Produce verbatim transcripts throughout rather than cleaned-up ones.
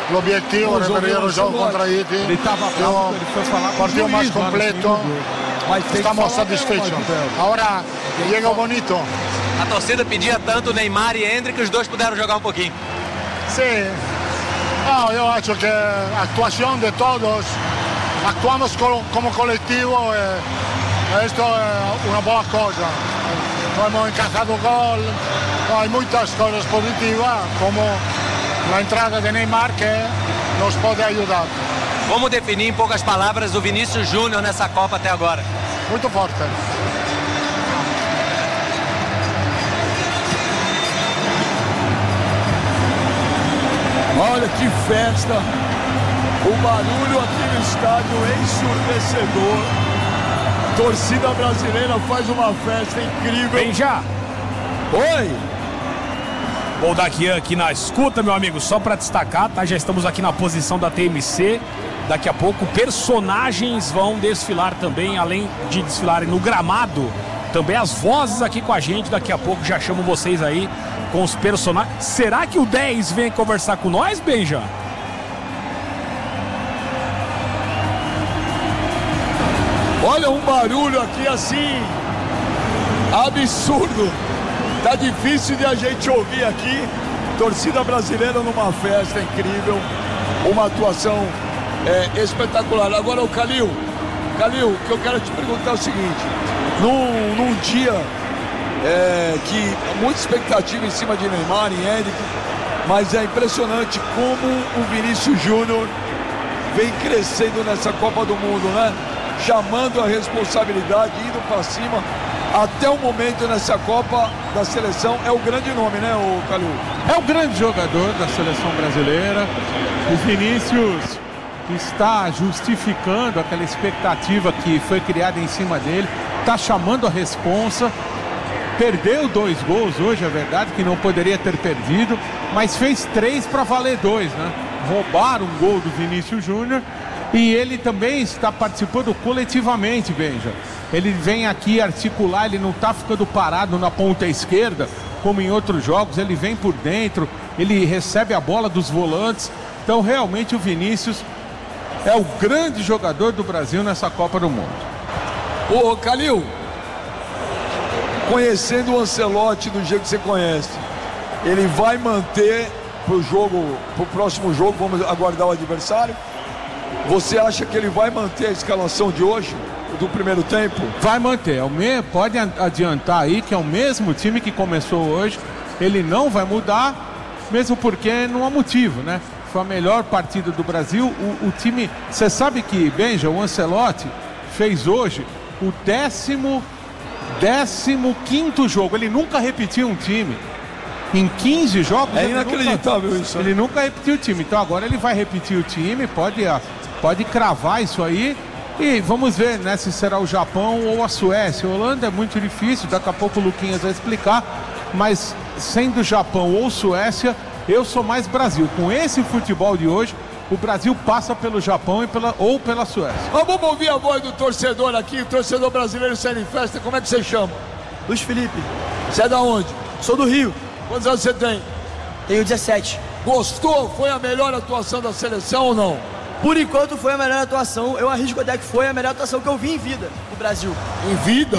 o objetivo, repetir o jogo contra Haiti. Ele estava bravo, ele foi falar com o partido mais juiz, completo. Estamos satisfeitos. Agora chega o bonito. A torcida pedia tanto Neymar e Endrick que os dois puderam jogar um pouquinho. Sim. Não, eu acho que a atuação de todos, actuamos como coletivo e isto é uma boa coisa. Não hemos encajado gol, há muitas coisas positivas, como a entrada de Neymar que nos pode ajudar. Como definir em poucas palavras o Vinícius Júnior nessa Copa até agora? Muito forte. Olha que festa, o barulho aqui no estádio é ensurdecedor, torcida brasileira faz uma festa incrível. Vem já! Oi! Bom, daqui aqui na escuta, meu amigo, só para destacar, tá? Já estamos aqui na posição da T M C, daqui a pouco personagens vão desfilar também, além de desfilarem no gramado, também as vozes aqui com a gente, daqui a pouco já chamo vocês aí com os personagens. Será que o dez vem conversar com nós, Benja? Olha um barulho aqui assim, absurdo. Tá difícil de a gente ouvir aqui. Torcida brasileira numa festa incrível, uma atuação é, espetacular. Agora o Calil, Calil, o que eu quero te perguntar é o seguinte: num, num dia É, que muita expectativa em cima de Neymar e Endrick, mas é impressionante como o Vinícius Júnior vem crescendo nessa Copa do Mundo, né? Chamando a responsabilidade, indo para cima. Até o momento nessa Copa da seleção é o grande nome, né, o Calil? É o grande jogador da seleção brasileira. O Vinícius está justificando aquela expectativa que foi criada em cima dele, está chamando a responsa. Perdeu dois gols hoje, é verdade que não poderia ter perdido, mas fez três para valer dois, né? Roubaram um gol do Vinícius Júnior e ele também está participando coletivamente, Benja. Ele vem aqui articular, ele não está ficando parado na ponta esquerda, como em outros jogos, ele vem por dentro, ele recebe a bola dos volantes. Então realmente o Vinícius é o grande jogador do Brasil nessa Copa do Mundo. Ô Calil, conhecendo o Ancelotti do jeito que você conhece, ele vai manter pro jogo, pro próximo jogo, vamos aguardar o adversário. Você acha que ele vai manter a escalação de hoje, do primeiro tempo? Vai manter, é o me... pode adiantar aí que é o mesmo time que começou hoje, ele não vai mudar, mesmo porque não há motivo, né? Foi a melhor partida do Brasil, o, o time, você sabe que, Benja, o Ancelotti fez hoje o décimo Décimo quinto jogo, ele nunca repetiu um time. Em quinze jogos. É inacreditável nunca, isso. Ele nunca repetiu o time. Então agora ele vai repetir o time, pode, pode cravar isso aí. E vamos ver, né, se será o Japão ou a Suécia. A Holanda é muito difícil, daqui a pouco o Luquinhas vai explicar. Mas sendo Japão ou Suécia, eu sou mais Brasil. Com esse futebol de hoje, o Brasil passa pelo Japão e pela, ou pela Suécia. Ah, vamos ouvir a voz do torcedor aqui, o torcedor brasileiro saindo em festa. Como é que você chama? Luiz Felipe. Você é da onde? Sou do Rio. Quantos anos você tem? Tenho dezessete. Gostou? Foi a melhor atuação da seleção ou não? Por enquanto foi a melhor atuação. Eu arrisco até que foi a melhor atuação que eu vi em vida no Brasil. Em vida?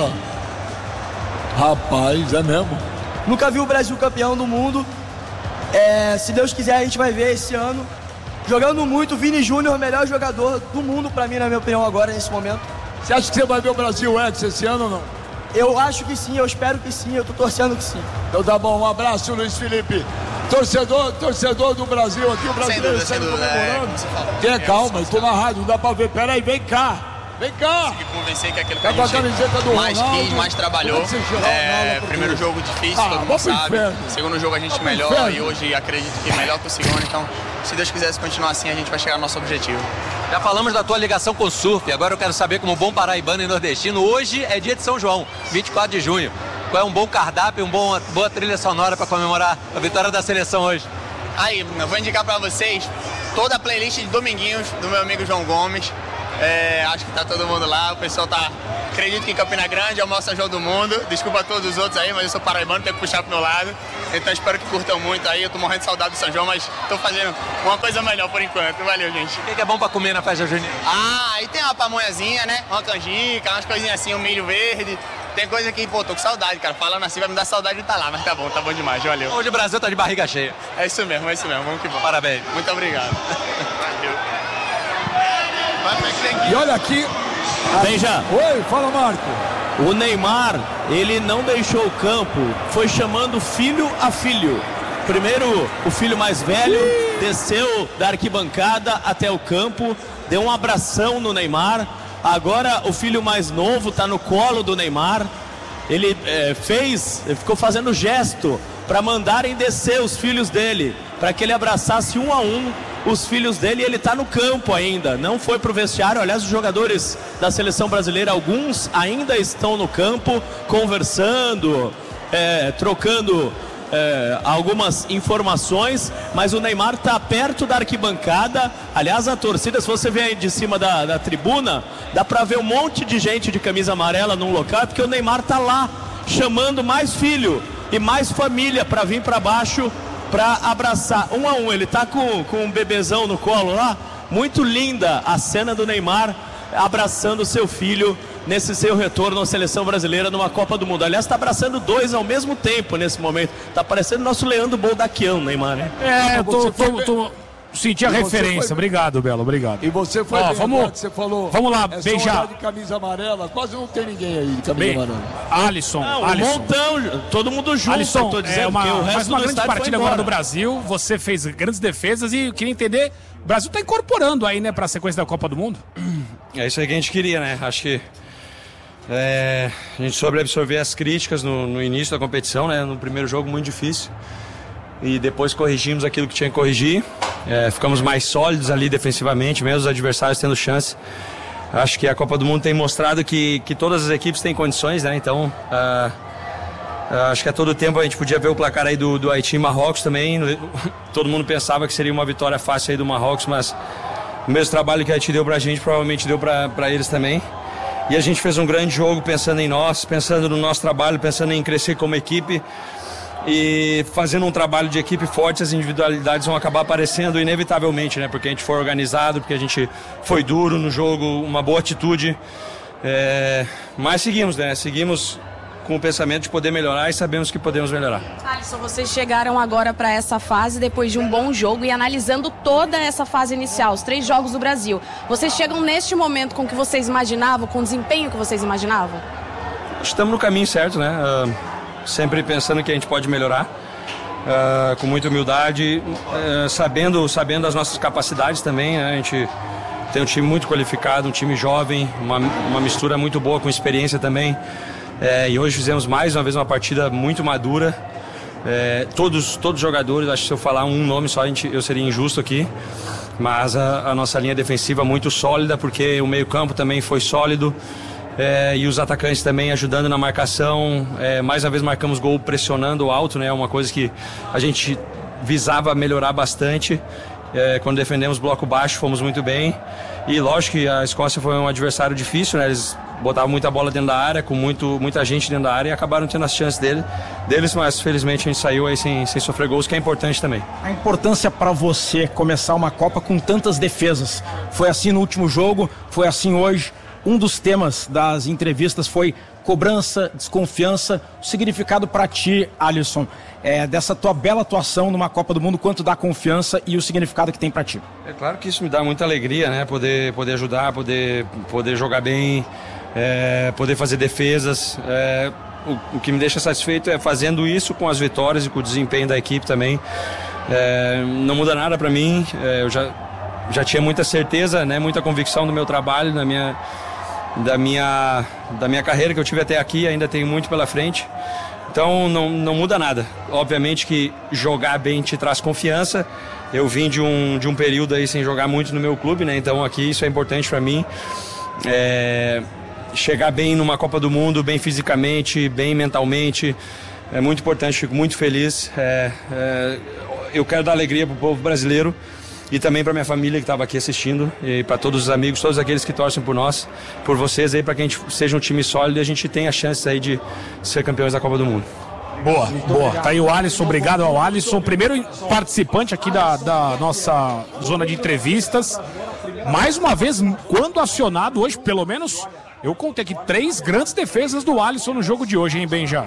Rapaz, é mesmo? Nunca vi o Brasil campeão do mundo. É, se Deus quiser, a gente vai ver esse ano. Jogando muito, Vini Júnior, melhor jogador do mundo pra mim, na minha opinião, agora, nesse momento. Você acha que você vai ver o Brasil X esse ano ou não? Eu acho que sim, eu espero que sim, eu tô torcendo que sim. Então tá bom, um abraço, Luiz Felipe. Torcedor, torcedor do Brasil aqui, o brasileiro sendo comemorando. Tenha calma, eu tô na rádio, não dá pra ver. Peraí, vem cá. Vem cá! Consegui convencer que aquele tá que a gente mais Ronaldo, quis, mais trabalhou. É, primeiro jogo difícil, ah, todo mundo sabe. Segundo jogo a gente melhor e hoje acredito que melhor que o segundo. Então, se Deus quisesse continuar assim, a gente vai chegar ao nosso objetivo. Já falamos da tua ligação com o surf, agora eu quero saber, como bom paraibano e nordestino, hoje é dia de São João, vinte e quatro de junho. Qual é um bom cardápio, uma boa trilha sonora para comemorar a vitória da seleção hoje? Aí, eu vou indicar para vocês toda a playlist de Dominguinhos do meu amigo João Gomes. É, acho que tá todo mundo lá, o pessoal tá, acredito que em Campina Grande é o maior São João do mundo. Desculpa a todos os outros aí, mas eu sou paraibano, tenho que puxar pro meu lado. Então espero que curtam muito aí. Eu tô morrendo de saudade do São João, mas tô fazendo uma coisa melhor por enquanto. Valeu, gente. O que é bom pra comer na festa junina? Ah, aí tem uma pamonhazinha, né? Uma canjica, umas coisinhas assim, um milho verde. Tem coisa que, pô, tô com saudade, cara. Falando assim vai me dar saudade de estar lá, mas tá bom, tá bom demais, valeu. Hoje o Brasil tá de barriga cheia. É isso mesmo, é isso mesmo. Vamos que vamos. Parabéns. Muito obrigado. E olha aqui. Benja. Oi, fala, Marco. O Neymar, ele não deixou o campo, foi chamando filho a filho. Primeiro, o filho mais velho desceu da arquibancada até o campo, deu um abração no Neymar. Agora o filho mais novo está no colo do Neymar. Ele é, fez, ficou fazendo gesto para mandarem descer os filhos dele, para que ele abraçasse um a um os filhos dele, e ele está no campo ainda, não foi para o vestiário. Aliás, os jogadores da seleção brasileira, alguns ainda estão no campo, conversando, é, trocando é, algumas informações, mas o Neymar está perto da arquibancada. Aliás, a torcida, se você ver aí de cima da, da tribuna, dá para ver um monte de gente de camisa amarela num local, porque o Neymar está lá, chamando mais filho e mais família para vir para baixo, para abraçar um a um. Ele tá com, com um bebezão no colo lá. Muito linda a cena do Neymar abraçando seu filho nesse seu retorno à seleção brasileira numa Copa do Mundo. Aliás, está abraçando dois ao mesmo tempo nesse momento. Tá parecendo o nosso Leandro Boldaquian, Neymar, né? É, eu tô, tô, tô... Senti a E referência. foi... Obrigado, Belo, obrigado. E você foi Ó, bem, vamos, você falou. vamos lá, é beijar. de camisa amarela, quase não tem ninguém aí de camisa Bem, amarela. Alisson, Não, um Alisson. montão, todo mundo junto. Alisson, tô dizendo é uma, que o mais resto uma do grande estádio partida foi agora embora. do Brasil. Você fez grandes defesas e eu queria entender. O Brasil está incorporando aí, né, para a sequência da Copa do Mundo. É isso aí que a gente queria, né? Acho que é, a gente soube absorver as críticas no, no início da competição, né? No primeiro jogo muito difícil. E depois corrigimos aquilo que tinha que corrigir. É, ficamos mais sólidos ali defensivamente, mesmo os adversários tendo chance. Acho que a Copa do Mundo tem mostrado que, que todas as equipes têm condições, né? Então, uh, uh, acho que a todo tempo a gente podia ver o placar aí do, do Haiti e Marrocos também. Todo mundo pensava que seria uma vitória fácil aí do Marrocos, mas o mesmo trabalho que a Haiti deu pra gente, provavelmente deu pra, pra eles também. E a gente fez um grande jogo pensando em nós, pensando no nosso trabalho, pensando em crescer como equipe. E fazendo um trabalho de equipe forte, as individualidades vão acabar aparecendo inevitavelmente, né? Porque a gente foi organizado, porque a gente foi duro no jogo, uma boa atitude. É... Mas seguimos, né? Seguimos com o pensamento de poder melhorar e sabemos que podemos melhorar. Alisson, vocês chegaram agora para essa fase depois de um bom jogo e analisando toda essa fase inicial, os três jogos do Brasil. Vocês chegam neste momento com o que vocês imaginavam, com o desempenho que vocês imaginavam? Estamos no caminho certo, né? Uh... Sempre pensando que a gente pode melhorar, uh, com muita humildade, uh, sabendo, sabendo as nossas capacidades também, né? A gente tem um time muito qualificado, um time jovem, uma, uma mistura muito boa com experiência também. É, e hoje fizemos mais uma vez uma partida muito madura. É, todos, todos os jogadores, acho que se eu falar um nome só a gente, eu seria injusto aqui, mas a, a nossa linha defensiva muito sólida, porque o meio-campo também foi sólido. É, e os atacantes também ajudando na marcação. É, mais uma vez marcamos gol pressionando alto, né? Uma coisa que a gente visava melhorar bastante. É, quando defendemos bloco baixo fomos muito bem. E lógico que a Escócia foi um adversário difícil, né? Eles botavam muita bola dentro da área, com muito, muita gente dentro da área, e acabaram tendo as chances dele, deles, mas felizmente a gente saiu aí sem, sem sofrer gols, que é importante também. A importância para você começar uma Copa com tantas defesas. Foi assim no último jogo, foi assim hoje. Um dos temas das entrevistas foi cobrança, desconfiança. O significado para ti, Alisson, é, dessa tua bela atuação numa Copa do Mundo, quanto dá confiança e o significado que tem para ti? É claro que isso me dá muita alegria, né? Poder, poder ajudar, poder, poder jogar bem, é, poder fazer defesas. É, o, o que me deixa satisfeito é fazendo isso com as vitórias e com o desempenho da equipe também. É, não muda nada para mim. É, eu já, já tinha muita certeza, né? Muita convicção no meu trabalho, na minha... Da minha, da minha carreira que eu tive até aqui, ainda tenho muito pela frente, então não, não muda nada. Obviamente que jogar bem te traz confiança. Eu vim de um, de um período aí sem jogar muito no meu clube, né? Então aqui isso é importante para mim. É, chegar bem numa Copa do Mundo, bem fisicamente, bem mentalmente, é muito importante, fico muito feliz. É, é, eu quero dar alegria para o povo brasileiro e também para minha família que estava aqui assistindo, e para todos os amigos, todos aqueles que torcem por nós, por vocês aí, para que a gente seja um time sólido e a gente tenha a chance aí de ser campeões da Copa do Mundo. Boa, boa. Tá aí o Alisson, obrigado ao Alisson. Primeiro participante aqui da, da nossa zona de entrevistas. Mais uma vez, quando acionado hoje, pelo menos, eu contei aqui três grandes defesas do Alisson no jogo de hoje, hein, Benja?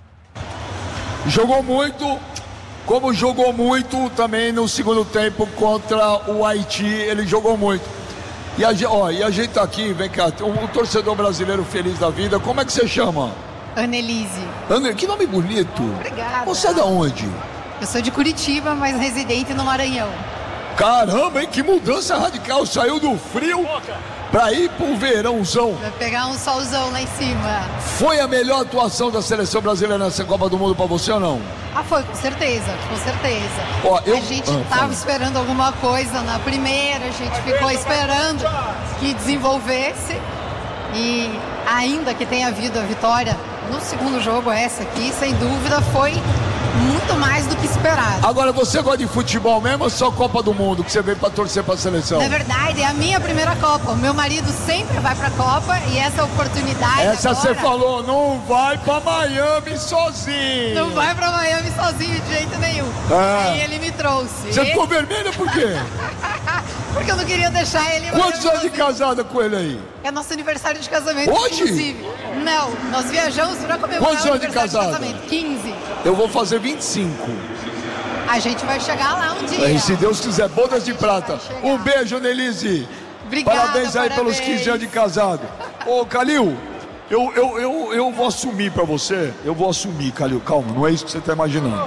Jogou muito, como jogou muito também no segundo tempo contra o Haiti, ele jogou muito. E a, ó, e a gente tá aqui, vem cá, o, o torcedor brasileiro feliz da vida, como é que você chama? Annelise. Ane... Que nome bonito. Obrigada. Você é de onde? Eu sou de Curitiba, mas residente no Maranhão. Caramba, hein? Que mudança radical. Saiu do frio pra ir pro verãozão. Vai pegar um solzão lá em cima. Foi a melhor atuação da seleção brasileira nessa Copa do Mundo pra você ou não? Ah, foi, com certeza, com certeza. Ó, eu... A gente ah, tava fala. esperando alguma coisa na primeira, a gente ficou esperando que desenvolvesse. E ainda que tenha havido a vitória no segundo jogo, essa aqui, sem dúvida, foi muito mais do que esperado. Agora, você gosta de futebol mesmo ou só Copa do Mundo que você veio pra torcer pra seleção? Na verdade, é a minha primeira Copa. O meu marido sempre vai pra Copa e essa oportunidade Essa agora... você falou, não vai pra Miami sozinho. Não vai pra Miami sozinho de jeito nenhum. Ah. Aí ele me trouxe. Você ficou vermelha por quê? Porque eu não queria deixar ele... Quantos anos de casada com ele aí? É nosso aniversário de casamento, Hoje? inclusive. Não, nós viajamos pra comemorar Quantos o anos de aniversário casada? de casamento. quinze. Eu vou fazer vinte e cinco. A gente vai chegar lá um dia. E se Deus quiser, bodas de prata. Um beijo, Annelise. Obrigada, Parabéns aí parabéns. pelos quinze anos de casado. Ô, Calil, eu, eu, eu, eu vou assumir pra você. Eu vou assumir, Calil. Calma, não é isso que você tá imaginando.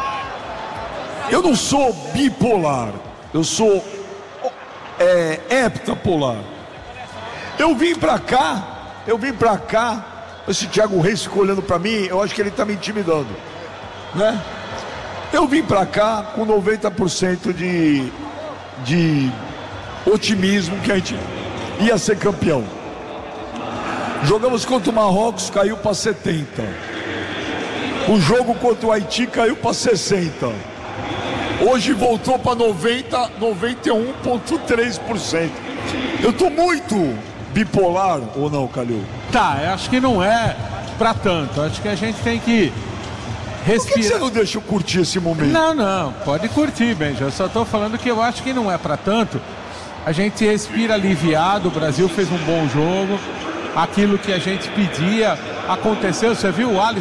Eu não sou bipolar. Eu sou é, heptapolar. Eu vim pra cá, eu vim pra cá. Esse Thiago Reis ficou olhando pra mim, eu acho que ele tá me intimidando, né? Eu vim pra cá com noventa por cento de, de otimismo que a gente ia ser campeão. Jogamos contra o Marrocos, caiu pra setenta. O jogo contra o Haiti caiu pra sessenta. Hoje voltou pra noventa, noventa e um vírgula três por cento. Eu tô muito bipolar ou não, Calil? Tá, eu acho que não é pra tanto. Acho que a gente tem que respirar. Por que você não deixa eu curtir esse momento? Não, não, pode curtir, Benja. Eu só tô falando que eu acho que não é pra tanto. A gente respira aliviado, o Brasil fez um bom jogo. Aquilo que a gente pedia aconteceu. Você viu o Alisson